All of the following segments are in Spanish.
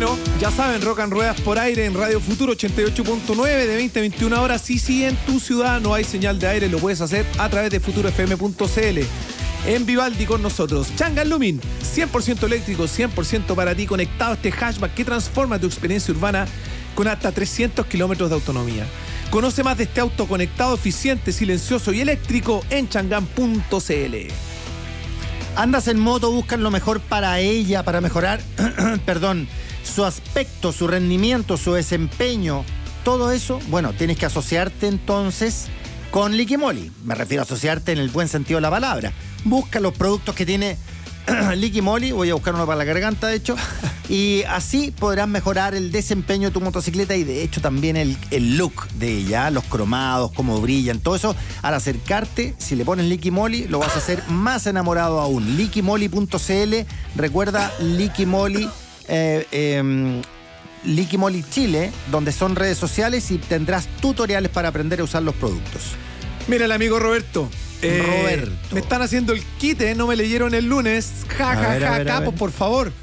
Bueno, ya saben, Rock and Ruedas por aire en Radio Futuro 88.9 de 20 a 21 horas. Y si en tu ciudad no hay señal de aire, lo puedes hacer a través de futurofm.cl. En Vivaldi con nosotros, Changan Lumin, 100% eléctrico, 100% para ti, conectado a este hatchback que transforma tu experiencia urbana con hasta 300 kilómetros de autonomía. Conoce más de este auto conectado, eficiente, silencioso y eléctrico en changan.cl. Andas en moto, buscan lo mejor para ella, para mejorar, su aspecto, su rendimiento, su desempeño, todo eso. Bueno, tienes que asociarte entonces con Liquimoli. Me refiero a asociarte en el buen sentido de la palabra. Busca los productos que tiene Liquimoli, voy a buscar uno para la garganta, de hecho, y así podrás mejorar el desempeño de tu motocicleta y de hecho también el look de ella, los cromados, cómo brillan, todo eso. Al acercarte, si le pones Liquimoli, lo vas a hacer más enamorado aún. Liquimoli.cl, recuerda Liquimoli, Liquimoli Chile, donde son redes sociales y tendrás tutoriales para aprender a usar los productos. Mira el amigo Roberto. Roberto. Me están haciendo el quite, no me leyeron el lunes. Capos, por favor.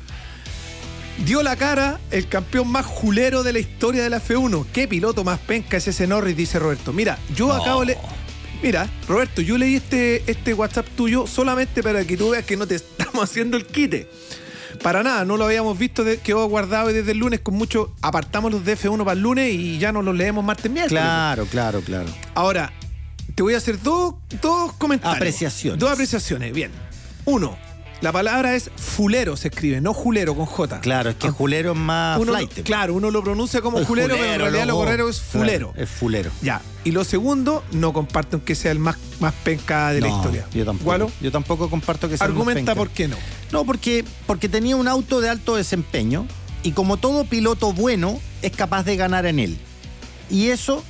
Dio la cara el campeón más julero de la historia de la F1. ¿Qué piloto más penca es ese Norris? Dice Roberto. Mira, yo acabo de... Mira, Roberto, yo leí este WhatsApp tuyo solamente para que tú veas que no te estamos haciendo el quite. Para nada, no lo habíamos visto, quedó guardado desde el lunes con mucho... Apartamos los de F1 para el lunes y ya no los leemos martes, miércoles. Claro. Ahora, te voy a hacer dos comentarios. Apreciaciones. Dos apreciaciones, bien. Uno, la palabra es fulero, se escribe, no julero con J. Claro, es que julero es más flight. Claro, uno lo pronuncia como julero, pero en realidad lo correcto es fulero. Claro, es fulero. Ya. Y lo segundo, no comparto que sea el más penca de la historia. Yo tampoco. ¿Gualo? Yo tampoco comparto que sea el más penca. Argumenta por qué no. No, porque tenía un auto de alto desempeño y como todo piloto bueno, es capaz de ganar en él. Y eso...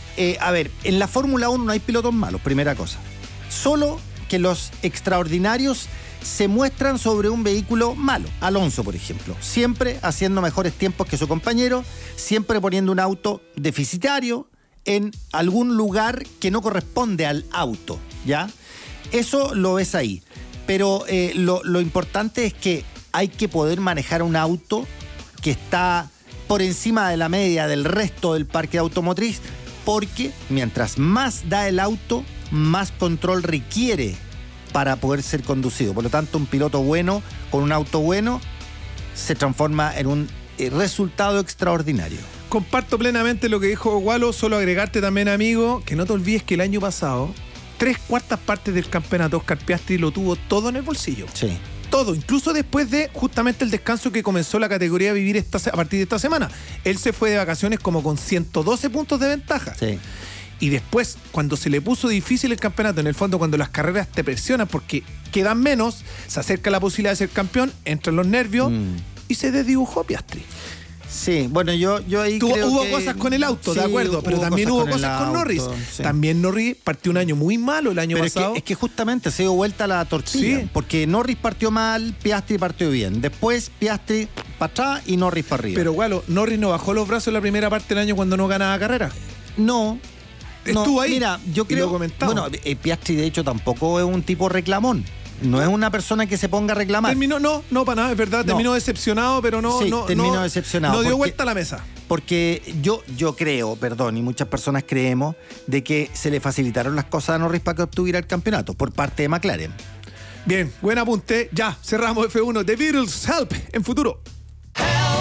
en la Fórmula 1 no hay pilotos malos, primera cosa. Solo que los extraordinarios se muestran sobre un vehículo malo. Alonso, por ejemplo, siempre haciendo mejores tiempos que su compañero, siempre poniendo un auto deficitario en algún lugar que no corresponde al auto, ¿ya? Eso lo ves ahí. Pero lo importante es que hay que poder manejar un auto que está por encima de la media del resto del parque automotriz, porque mientras más da el auto, más control requiere para poder ser conducido. Por lo tanto, un piloto bueno con un auto bueno se transforma en un resultado extraordinario. Comparto plenamente lo que dijo Gualo, solo agregarte también, amigo, que no te olvides que el año pasado 3/4 partes del campeonato Oscar Piastri lo tuvo todo en el bolsillo. Sí. Todo, incluso después de justamente el descanso que comenzó la categoría a vivir a partir de esta semana. Él se fue de vacaciones como con 112 puntos de ventaja. Sí. Y después, cuando se le puso difícil el campeonato, en el fondo cuando las carreras te presionan porque quedan menos, se acerca la posibilidad de ser campeón, entran los nervios y se desdibujó Piastri. Sí, bueno, yo ahí creo hubo que... cosas con el auto, sí, de acuerdo, pero también hubo cosas con Norris. Sí. También Norris partió un año muy malo el año pasado. Es que justamente se dio vuelta la tortilla, sí, porque Norris partió mal, Piastri partió bien. Después Piastri para atrás y Norris para arriba. Pero Gualo, Norris no bajó los brazos en la primera parte del año cuando no ganaba carrera. No. Estuvo ahí. Mira, yo creo... Bueno, Piastri de hecho tampoco es un tipo reclamón. No es una persona que se ponga a reclamar. Terminó, no, para nada, es verdad. Terminó decepcionado, pero terminó decepcionado. No dio vuelta a la mesa. Porque yo creo, y muchas personas creemos, de que se le facilitaron las cosas a Norris para que obtuviera el campeonato por parte de McLaren. Bien, buen apunte. Ya, cerramos F1. The Beatles, Help, en Futuro.